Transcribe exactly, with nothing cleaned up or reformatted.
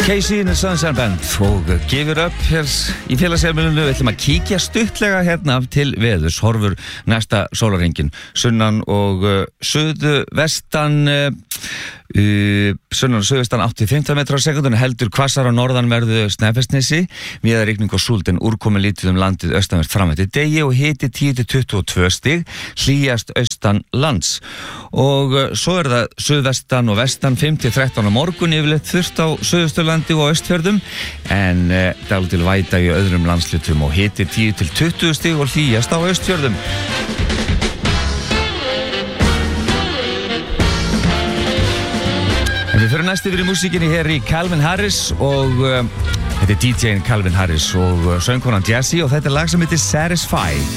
Casey in the Sunshine Band og Give It Up hér í félagsheimilinu. Við ætlum að kíkja stuttlega hérna til veðurs, horfur næsta sólarhringinn, sunnan og uh, suðu vestan uh, uh, sunnan og suðvestan átta til fimmtán metrar á sekúndu, heldur hvassar á norðanverðu Snæfellsnesi, víða rigning og súld en úrkomi lítið um landið austanvert fram eftir degi og hiti tíu til tuttugu og tvö stig, hlýjast austan lands. Og uh, svo er það suðvestan og vestan fimm til þrettán á morgun, yfirleitt þurrt á Suðausturlandi og Austfjörðum, en uh, dálítil væta í öðrum landslutum og hiti tíu til tuttugu stig og hlýjast á Austfjörðum. En við fyrir næst yfir í músíkinni hér í Calvin Harris og uh, þetta er D J-in Calvin Harris og uh, söngkonan Jessie og þetta er lag sem heitir Satisfy.